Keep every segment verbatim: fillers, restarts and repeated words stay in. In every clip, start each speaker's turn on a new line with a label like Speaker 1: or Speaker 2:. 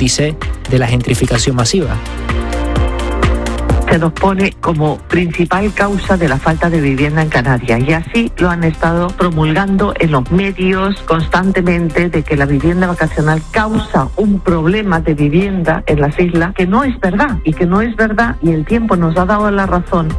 Speaker 1: dice, de la gentrificación masiva.
Speaker 2: Se nos pone como principal causa de la falta de vivienda en Canarias, y así lo han estado promulgando en los medios constantemente, de que la vivienda vacacional causa un problema de vivienda en las islas, que no es verdad, y que no es verdad, y el tiempo nos ha dado la razón.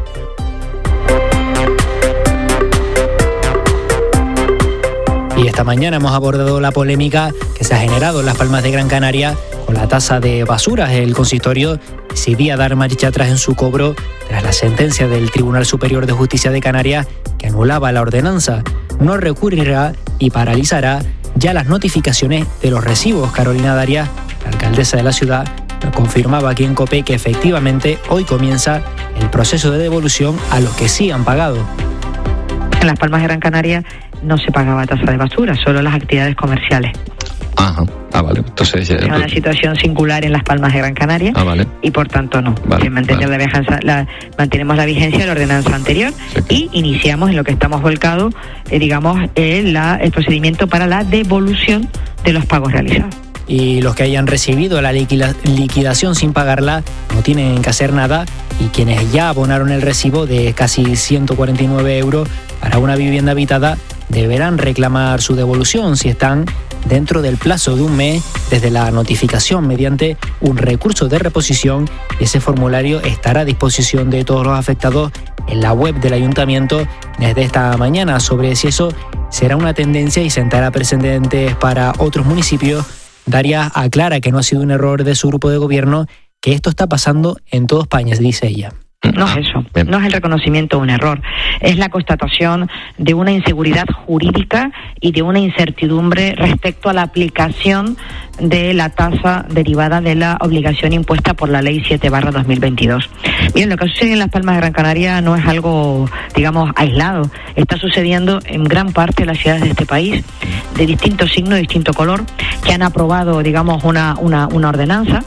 Speaker 1: Y esta mañana hemos abordado la polémica que se ha generado en Las Palmas de Gran Canaria con la tasa de basuras. El consistorio decidía dar marcha atrás en su cobro tras la sentencia del Tribunal Superior de Justicia de Canarias que anulaba la ordenanza. No recurrirá y paralizará ya las notificaciones de los recibos. Carolina Darias, la alcaldesa de la ciudad, confirmaba aquí en COPE que efectivamente hoy comienza el proceso de devolución a los que sí han pagado.
Speaker 2: En Las Palmas de Gran Canaria no se pagaba tasa de basura, solo las actividades comerciales.
Speaker 3: Ajá, ah, vale. Entonces ya...
Speaker 2: Es una situación singular en Las Palmas de Gran Canaria,
Speaker 3: ah, vale.
Speaker 2: Y por tanto no.
Speaker 3: Vale,
Speaker 2: mantener
Speaker 3: vale.
Speaker 2: la vigencia, la, mantenemos la vigencia de la ordenanza anterior, sí, y iniciamos en lo que estamos volcados, eh, digamos, eh, la, el procedimiento para la devolución de los pagos realizados.
Speaker 1: Y los que hayan recibido la liquida, liquidación sin pagarla no tienen que hacer nada, y quienes ya abonaron el recibo de casi ciento cuarenta y nueve euros para una vivienda habitada deberán reclamar su devolución si están dentro del plazo de un mes desde la notificación mediante un recurso de reposición. Ese formulario estará a disposición de todos los afectados en la web del ayuntamiento desde esta mañana. Sobre si eso será una tendencia y sentará precedentes para otros municipios, Darias aclara que no ha sido un error de su grupo de gobierno, que esto está pasando en toda España, dice ella.
Speaker 2: No es eso, no es el reconocimiento de un error, es la constatación de una inseguridad jurídica y de una incertidumbre respecto a la aplicación de la tasa derivada de la obligación impuesta por la Ley siete barra dos mil veintidós. Miren, lo que sucede en Las Palmas de Gran Canaria no es algo, digamos, aislado. Está sucediendo en gran parte de las ciudades de este país, de distinto signo, de distinto color, que han aprobado, digamos, una, una, una ordenanza.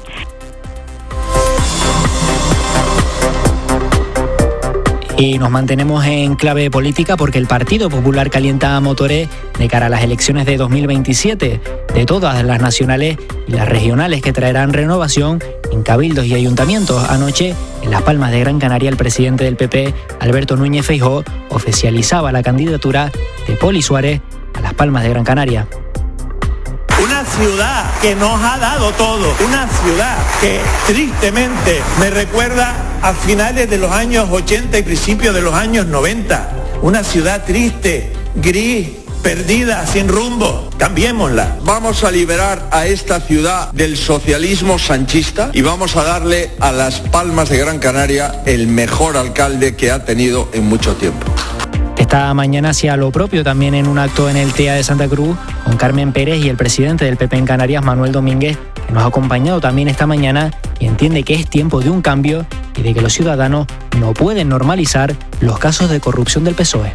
Speaker 1: Y nos mantenemos en clave política porque el Partido Popular calienta motores de cara a las elecciones de dos mil veintisiete, de todas las nacionales y las regionales que traerán renovación en cabildos y ayuntamientos. Anoche, en Las Palmas de Gran Canaria, el presidente del P P, Alberto Núñez Feijóo, oficializaba la candidatura de Poli Suárez a Las Palmas de Gran Canaria.
Speaker 4: Una ciudad que nos ha dado todo, una ciudad que tristemente me recuerda a finales de los años ochenta y principios de los años noventa. Una ciudad triste, gris, perdida, sin rumbo. Cambiémosla.
Speaker 5: Vamos a liberar a esta ciudad del socialismo sanchista y vamos a darle a Las Palmas de Gran Canaria el mejor alcalde que ha tenido en mucho tiempo.
Speaker 1: Esta mañana hacía lo propio también en un acto en el T E A de Santa Cruz con Carmen Pérez y el presidente del P P en Canarias, Manuel Domínguez, que nos ha acompañado también esta mañana y entiende que es tiempo de un cambio y de que los ciudadanos no pueden normalizar los casos de corrupción del P S O E.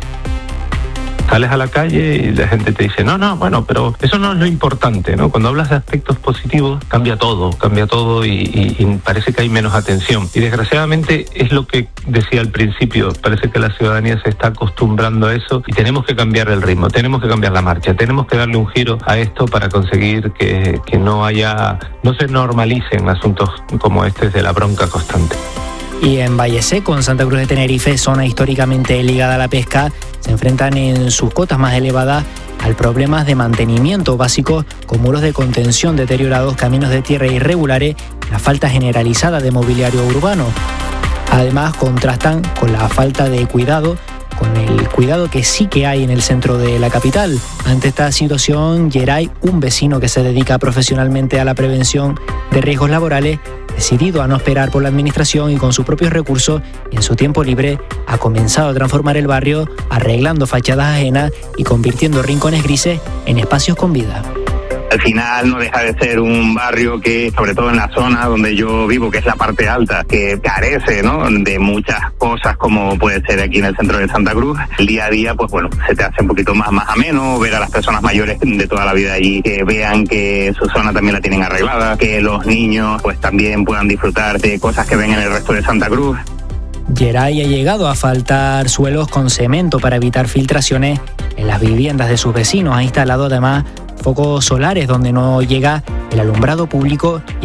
Speaker 6: Sales a la calle y la gente te dice, no, no, bueno, pero eso no es lo importante, ¿no? Cuando hablas de aspectos positivos, cambia todo, cambia todo y, y, y parece que hay menos atención. Y desgraciadamente es lo que decía al principio, parece que la ciudadanía se está acostumbrando a eso y tenemos que cambiar el ritmo, tenemos que cambiar la marcha, tenemos que darle un giro a esto para conseguir que, que no haya, no se normalicen asuntos como este de la bronca constante.
Speaker 1: Y en Valle Seco, en Santa Cruz de Tenerife, zona históricamente ligada a la pesca, se enfrentan en sus cotas más elevadas al problemas de mantenimiento básicos con muros de contención deteriorados, caminos de tierra irregulares y la falta generalizada de mobiliario urbano. Además, contrastan con la falta de cuidado, con el cuidado que sí que hay en el centro de la capital. Ante esta situación, Geray, un vecino que se dedica profesionalmente a la prevención de riesgos laborales, decidido a no esperar por la administración y con sus propios recursos y en su tiempo libre, ha comenzado a transformar el barrio arreglando fachadas ajenas y convirtiendo rincones grises en espacios con vida.
Speaker 7: Al final no deja de ser un barrio que, sobre todo en la zona donde yo vivo, que es la parte alta, que carece, ¿no?, de muchas cosas como puede ser aquí en el centro de Santa Cruz. El día a día, pues bueno, se te hace un poquito más, más ameno ver a las personas mayores de toda la vida allí, que vean que su zona también la tienen arreglada, que los niños pues también puedan disfrutar de cosas que ven en el resto de Santa Cruz.
Speaker 1: Geray ha llegado a faltar suelos con cemento para evitar filtraciones en las viviendas de sus vecinos. Ha instalado además focos solares donde no llega el alumbrado público y